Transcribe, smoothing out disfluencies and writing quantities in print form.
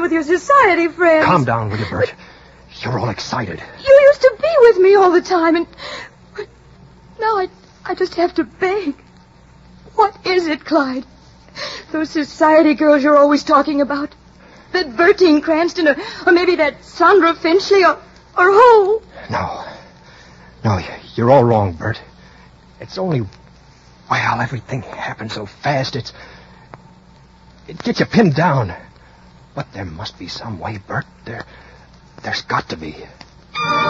with your society friends. Calm down, will you, Bert? You're all excited. You used to be with me all the time, and now I just have to beg. What is it, Clyde? Those society girls you're always talking about? That Bertine Cranston, or maybe that Sandra Finchley, or who? No, you're all wrong, Bert. It's only... Well, everything happened so fast, it gets you pinned down. But there must be some way, Bert. There's got to be.